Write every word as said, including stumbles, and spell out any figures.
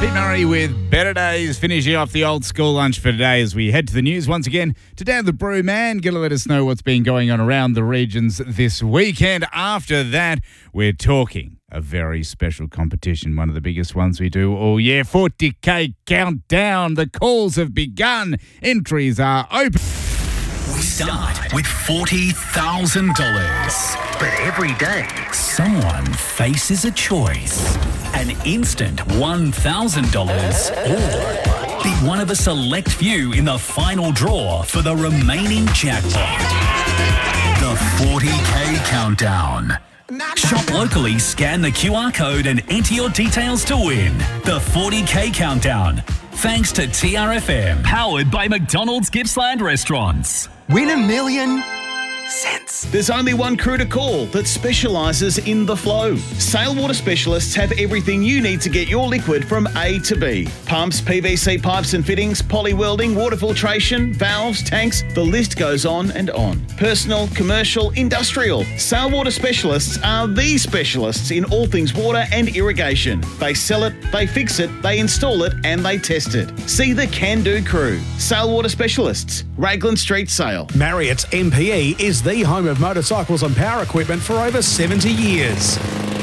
Pete Murray with Better Days, finishing off the old school lunch for today as we head to the news once again. Today, the Brew Man going to let us know what's been going on around the regions this weekend. After that, we're talking a very special competition, one of the biggest ones we do all year. forty K Countdown. The calls have begun. Entries are open. We start with forty thousand dollars. But every day, someone faces a choice. An instant one thousand dollars or be one of a select few in the final draw for the remaining jackpot. The forty K Countdown. Shop locally, scan the Q R code and enter your details to win. The forty K Countdown. Thanks to T R F M. Powered by McDonald's Gippsland Restaurants. Win a million cents. There's only one crew to call that specialises in the flow. Sale Water Specialists have everything you need to get your liquid from A to B. Pumps, P V C pipes and fittings, poly welding, water filtration, valves, tanks, the list goes on and on. Personal, commercial, industrial. Sale Water Specialists are the specialists in all things water and irrigation. They sell it, they fix it, they install it and they test it. See the can-do crew. Sale Water Specialists, Raglan Street Sale. Marriott's M P E is the home of motorcycles and power equipment for over seventy years.